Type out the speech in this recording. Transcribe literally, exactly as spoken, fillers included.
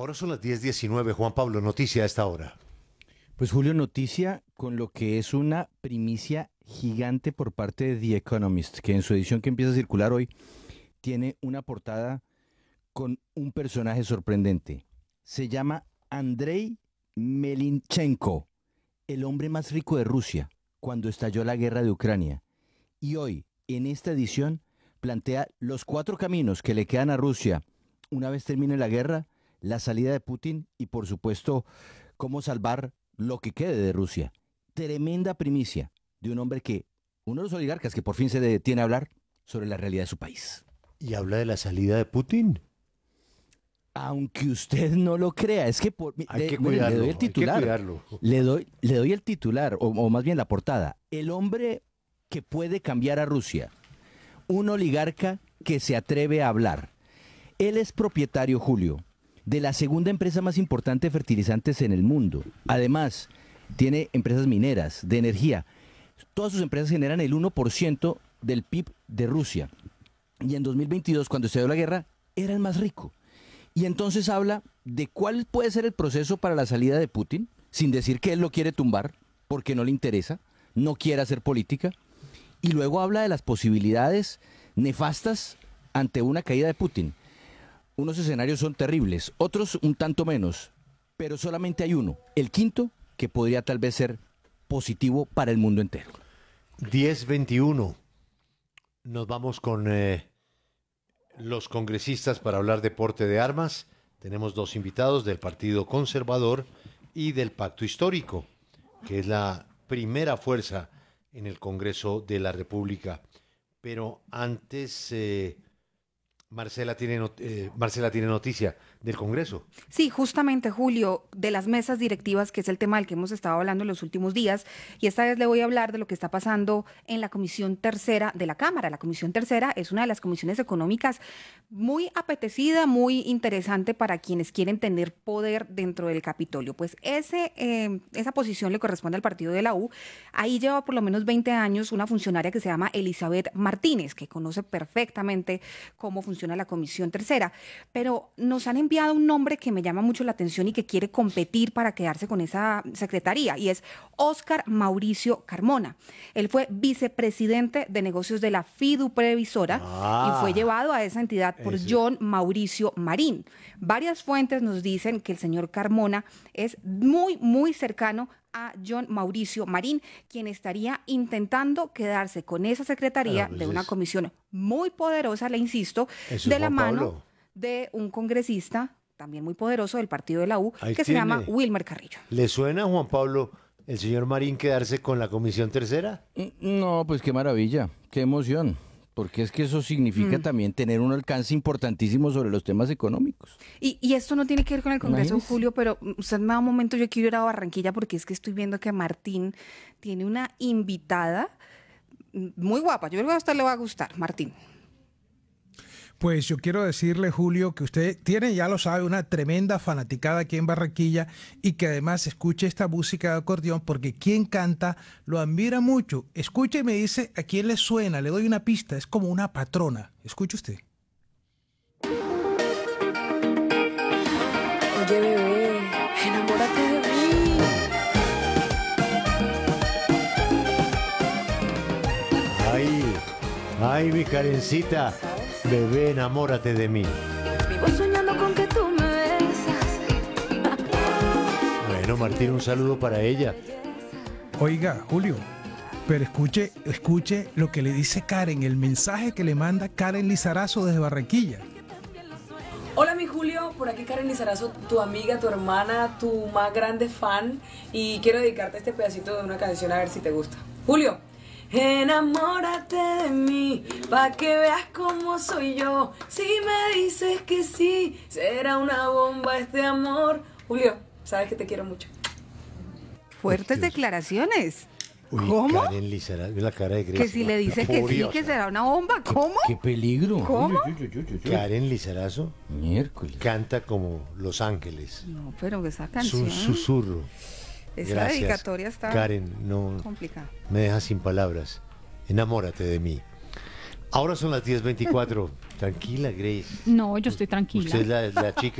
Ahora son las diez diecinueve. Juan Pablo, noticia a esta hora. Pues Julio, noticia con lo que es una primicia gigante por parte de The Economist, que en su edición que empieza a circular hoy tiene una portada con un personaje sorprendente. Se llama Andrei Melinchenko, el hombre más rico de Rusia cuando estalló la guerra de Ucrania. Y hoy, en esta edición, plantea los cuatro caminos que le quedan a Rusia una vez termine la guerra, la salida de Putin y, por supuesto, cómo salvar lo que quede de Rusia. Tremenda primicia de un hombre que, uno de los oligarcas que por fin se detiene a hablar sobre la realidad de su país. ¿Y habla de la salida de Putin? Aunque usted no lo crea, es que por, hay le, que mire, cuidarlo, le doy el titular. Hay que cuidarlo. Le doy, le doy el titular, o, o más bien la portada. El hombre que puede cambiar a Rusia. Un oligarca que se atreve a hablar. Él es propietario, Julio, de la segunda empresa más importante de fertilizantes en el mundo. Además, tiene empresas mineras, de energía. Todas sus empresas generan el uno por ciento del P I B de Rusia. Y en dos mil veintidós, cuando se dio la guerra, era el más rico. Y entonces habla de cuál puede ser el proceso para la salida de Putin, sin decir que él lo quiere tumbar, porque no le interesa, no quiere hacer política. Y luego habla de las posibilidades nefastas ante una caída de Putin. Unos escenarios son terribles, otros un tanto menos, pero solamente hay uno, el quinto, que podría tal vez ser positivo para el mundo entero. diez veintiuno. Nos vamos con eh, los congresistas para hablar de porte de armas. Tenemos dos invitados del Partido Conservador y del Pacto Histórico, que es la primera fuerza en el Congreso de la República. Pero antes... Eh, Marcela tiene, not eh, Marcela tiene noticia del Congreso. Sí, justamente, Julio, de las mesas directivas, que es el tema del que hemos estado hablando en los últimos días, y esta vez le voy a hablar de lo que está pasando en la Comisión Tercera de la Cámara. La Comisión Tercera es una de las comisiones económicas muy apetecida, muy interesante para quienes quieren tener poder dentro del Capitolio. Pues ese, eh, esa posición le corresponde al partido de la U. Ahí lleva por lo menos veinte años una funcionaria que se llama Elizabeth Martínez, que conoce perfectamente cómo funciona la Comisión Tercera, pero nos han enviado un nombre que me llama mucho la atención y que quiere competir para quedarse con esa secretaría, y es Óscar Mauricio Carmona. Él fue vicepresidente de negocios de la Fiduprevisora ah, y fue llevado a esa entidad por ese. John Mauricio Marín. Varias fuentes nos dicen que el señor Carmona es muy, muy cercano a John Mauricio Marín, quien estaría intentando quedarse con esa secretaría ah, pues de una es... comisión muy poderosa, le insisto, Eso de la mano Pablo. de un congresista también muy poderoso del partido de la U, Ahí que tiene. se llama Wilmer Carrillo. ¿Le suena, Juan Pablo, el señor Marín quedarse con la Comisión Tercera? No, pues qué maravilla, qué emoción. Porque es que eso significa mm. también tener un alcance importantísimo sobre los temas económicos. Y, y esto no tiene que ver con el Congreso, Imagínese. Julio, pero usted me da un momento, yo quiero ir a Barranquilla porque es que estoy viendo que Martín tiene una invitada muy guapa. Yo creo que a usted le va a gustar, Martín. Pues yo quiero decirle, Julio, que usted tiene, ya lo sabe, una tremenda fanaticada aquí en Barranquilla y que además escuche esta música de acordeón porque quien canta lo admira mucho. Escuche y me dice a quién le suena, le doy una pista, es como una patrona. Escuche usted. Oye, bebé, enamórate de mí. Ay, ay, mi Karencita. Bebé, enamórate de mí. Vivo soñando con que tú me besas. Bueno, Martín, un saludo para ella. Oiga, Julio, pero escuche, escuche lo que le dice Karen, el mensaje que le manda Karen Lizarazo desde Barranquilla. Hola mi Julio, por aquí Karen Lizarazo, tu amiga, tu hermana, tu más grande fan, y quiero dedicarte este pedacito de una canción a ver si te gusta. Julio, enamórate de mí, pa' que veas cómo soy yo. Si me dices que sí, será una bomba este amor. Julio, sabes que te quiero mucho. Fuertes Dios. Declaraciones. Uy, ¿Cómo? Karen Lizarazo, la cara de Grecia. Que si le dice que sí, que será una bomba. ¿Cómo? ¡Qué peligro! ¿Cómo? Uy, uy, uy, uy, uy. Karen Lizarazo Miércoles. canta como Los Ángeles. No, pero esa Es canción, un susurro. esa Gracias, dedicatoria está Karen, no complicada. me dejas sin palabras. Enamórate de mí. Ahora son las diez veinticuatro. Tranquila, Grace. No, yo estoy tranquila. Usted es la, la chica